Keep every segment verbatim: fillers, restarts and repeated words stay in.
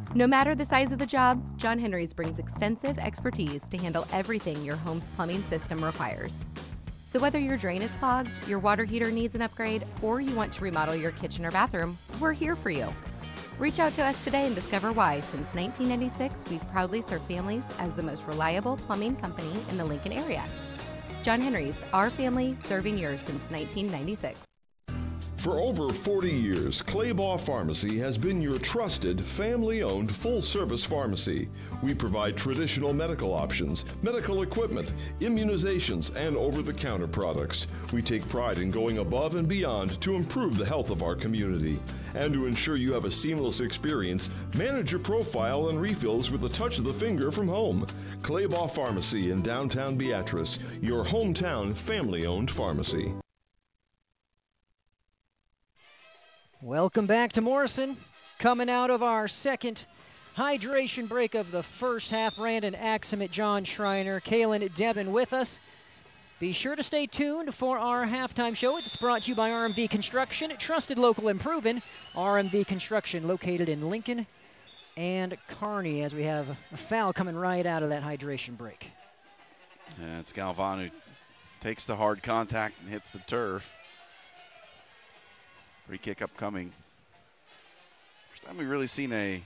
No matter the size of the job, John Henry's brings extensive expertise to handle everything your home's plumbing system requires. So whether your drain is clogged, your water heater needs an upgrade, or you want to remodel your kitchen or bathroom, we're here for you. Reach out to us today and discover why, since nineteen ninety-six, we've proudly served families as the most reliable plumbing company in the Lincoln area. John Henry's, our family serving yours since nineteen ninety-six. For over forty years, Claybaugh Pharmacy has been your trusted, family-owned, full-service pharmacy. We provide traditional medical options, medical equipment, immunizations, and over-the-counter products. We take pride in going above and beyond to improve the health of our community. And to ensure you have a seamless experience, manage your profile and refills with a touch of the finger from home. Claybaugh Pharmacy in downtown Beatrice, your hometown family-owned pharmacy. Welcome back to Morrison. Coming out of our second hydration break of the first half, Brandon Axum, John Schreiner, Kalen Debin with us. Be sure to stay tuned for our halftime show. It's brought to you by R M V Construction, trusted, local, and proven. R M V Construction, located in Lincoln and Kearney, as we have a foul coming right out of that hydration break. And it's Galvan who takes the hard contact and hits the turf. Free kick upcoming. First time we've really seen a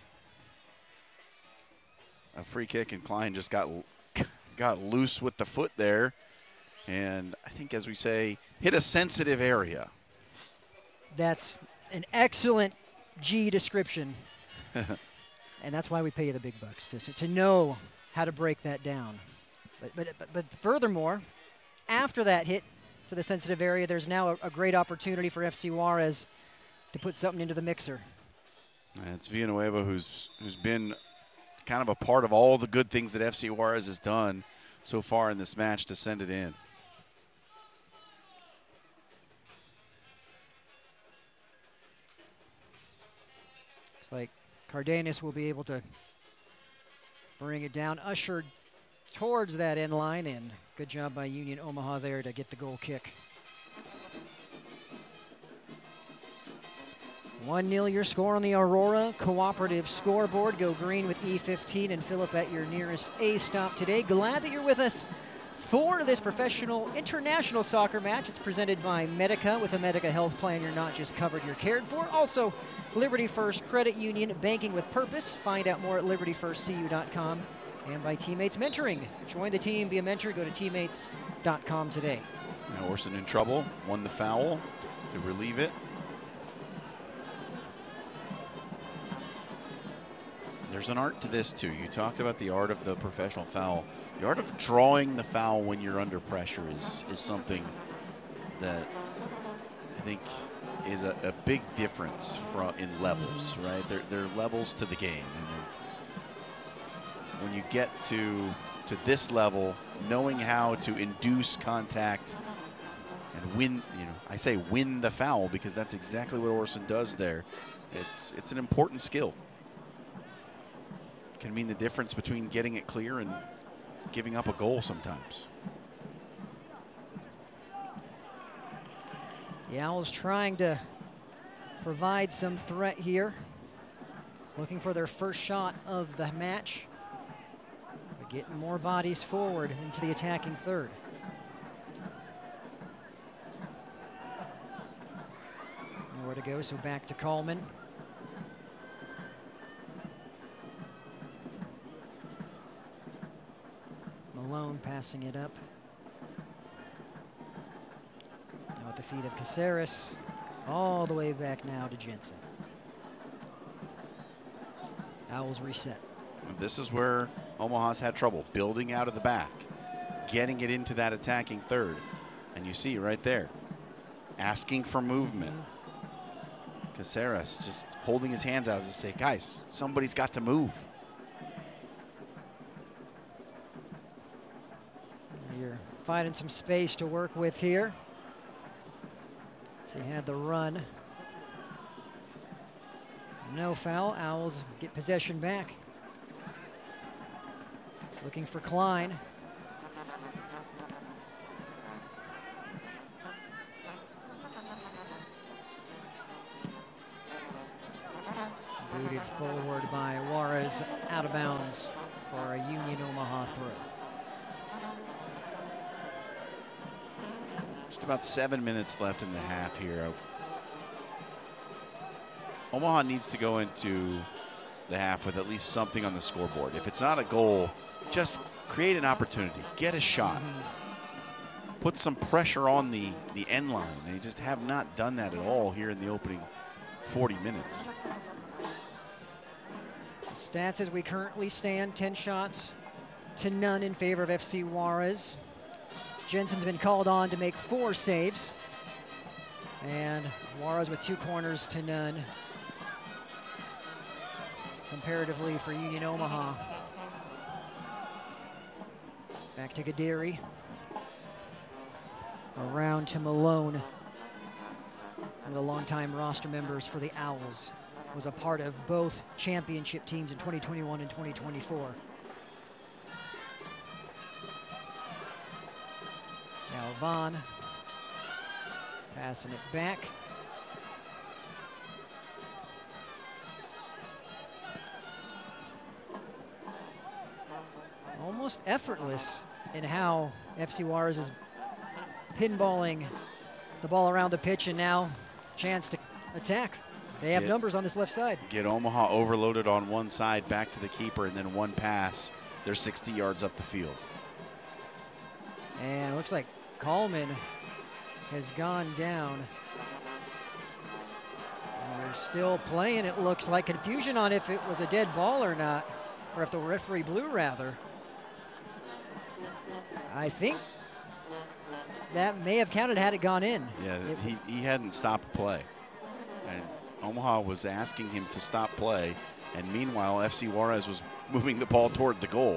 a free kick, and Klein just got got loose with the foot there, and I think, as we say, hit a sensitive area. That's an excellent G description, and that's why we pay you the big bucks, to, to know how to break that down. But, but, but, but furthermore, after that hit to the sensitive area, there's now a, a great opportunity for F C Juarez to put something into the mixer. And it's Villanueva who's who's been kind of a part of all the good things that F C Juarez has done so far in this match to send it in. Looks like Cardenas will be able to bring it down, ushered towards that end line, and good job by Union Omaha there to get the goal kick. one nil your score on the Aurora Cooperative scoreboard. Go green with E fifteen and fill up at your nearest A stop today. Glad that you're with us for this professional international soccer match. It's presented by Medica. With a Medica health plan, you're not just covered, you're cared for. Also, Liberty First Credit Union, banking with purpose. Find out more at liberty first c u dot com. And by Teammates Mentoring. Join the team, be a mentor, go to teammates dot com today. Now Orson in trouble, won the foul to relieve it. There's an art to this too. You talked about the art of the professional foul. The art of drawing the foul when you're under pressure is, is something that I think is a, a big difference from in levels, right? There, there are levels to the game. And when you get to to this level, knowing how to induce contact and win, you know, I say win the foul because that's exactly what Orson does there. It's it's an important skill. Can mean the difference between getting it clear and giving up a goal sometimes. The Owls trying to provide some threat here. Looking for their first shot of the match. But getting more bodies forward into the attacking third. Nowhere to go, so back to Coleman. Malone passing it up. Now at the feet of Caceres. All the way back now to Jensen. Owls reset. This is where Omaha's had trouble, building out of the back, getting it into that attacking third. And you see right there, asking for movement. Caceres just holding his hands out to say, guys, somebody's got to move. You're finding some space to work with here. So he had the run. No foul. Owls get possession back. Looking for Klein. Booted forward by Juarez. is out of bounds for a Union Omaha throw. Just about seven minutes left in the half here. Omaha needs to go into the half with at least something on the scoreboard. If it's not a goal, just create an opportunity, get a shot, mm-hmm. put some pressure on the, the end line. They just have not done that at all here in the opening forty minutes. The stats as we currently stand, ten shots to none in favor of F C Juarez. Jensen's been called on to make four saves. And Juarez with two corners to none comparatively for Union Omaha. Back to Gadiri. Around to Malone. One of the longtime roster members for the Owls. Was a part of both championship teams in twenty twenty-one and twenty twenty-four. Now Vaughn passing it back. Almost effortless in how F C Juarez is pinballing the ball around the pitch, and now chance to attack. They have get, numbers on this left side. Get Omaha overloaded on one side, back to the keeper, and then one pass. They're sixty yards up the field. And it looks like Coleman has gone down. And they're still playing. It looks like confusion on if it was a dead ball or not, or if the referee blew, rather. I think that may have counted had it gone in. Yeah, it, he, he hadn't stopped play. And Omaha was asking him to stop play, and meanwhile F C Juarez was moving the ball toward the goal.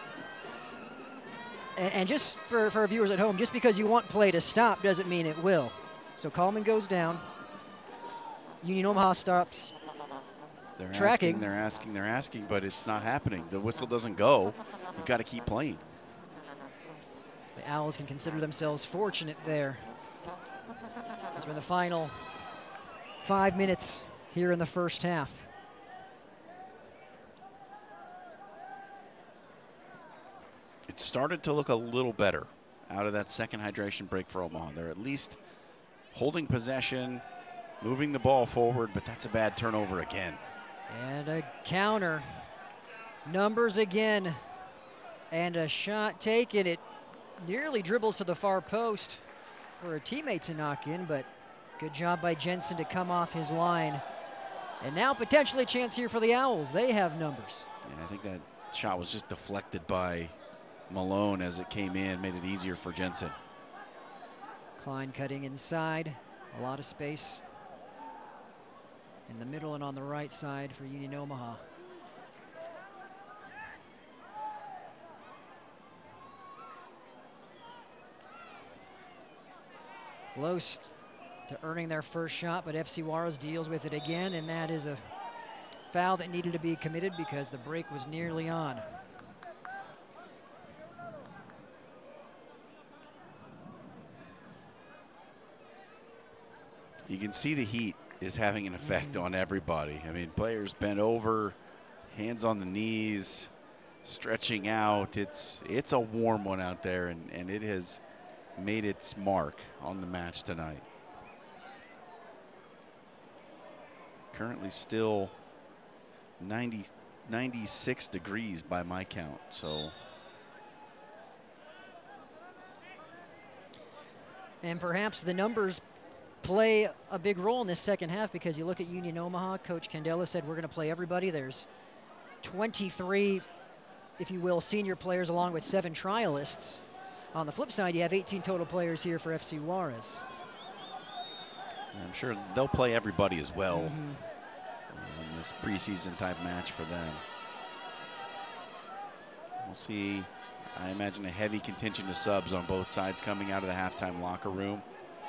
And, and just for, for our viewers at home, just because you want play to stop doesn't mean it will. So Coleman goes down. Union Omaha stops they're tracking. Asking, they're asking, they're asking, but it's not happening. The whistle doesn't go. You've got to keep playing. The Owls can consider themselves fortunate there. As we're in the final five minutes here in the first half. It started to look a little better out of that second hydration break for Omaha. They're at least holding possession, moving the ball forward, but that's a bad turnover again. And a counter. Numbers again. And a shot taken. It nearly dribbles to the far post for a teammate to knock in, but good job by Jensen to come off his line. And now potentially a chance here for the Owls. They have numbers. Yeah, I think that shot was just deflected by Malone as it came in, made it easier for Jensen. Klein cutting inside. A lot of space in the middle and on the right side for Union Omaha. Close to earning their first shot, but F C Juarez deals with it again, and that is a foul that needed to be committed because the break was nearly on. You can see the heat is having an effect mm-hmm. on everybody. I mean, players bent over, hands on the knees, stretching out. It's it's a warm one out there, and, and it has made its mark on the match tonight. Currently still ninety, ninety-six degrees by my count, so. And perhaps the numbers play a big role in this second half, because you look at Union Omaha, Coach Candela said we're going to play everybody. There's twenty-three, if you will, senior players along with seven trialists. On the flip side, you have eighteen total players here for F C Juarez. I'm sure they'll play everybody as well mm-hmm. in this preseason type match for them. We'll see, I imagine, a heavy contingent of subs on both sides coming out of the halftime locker room.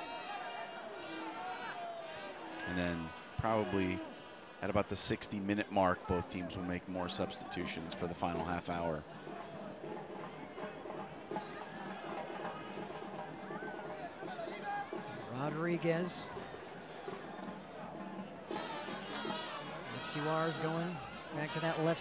And then probably at about the sixty minute mark, both teams will make more substitutions for the final half hour. Rodriguez. F C Juarez going back to that left